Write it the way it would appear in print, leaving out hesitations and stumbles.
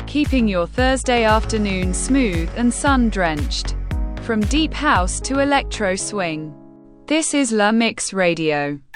keeping your Thursday afternoon smooth and sun-drenched. From deep house to electro swing, this is La Mix Radio.